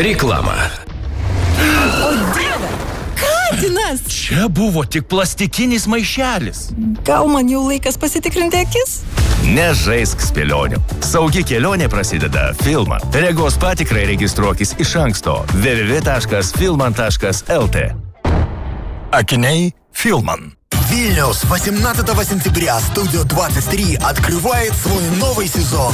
Reklama. O Dieve, katinas! Čia buvo tik plastikinis maišelis. Gal man jau laikas pasitikrinti akis? Nežaisk spėlionių. Saugi kelionė prasideda Filman. Regos patikrai registruokis iš anksto www.filman.lt. Акиней Филман. Вильнюс, 18 сентября, студия 23 открывает свой новый сезон.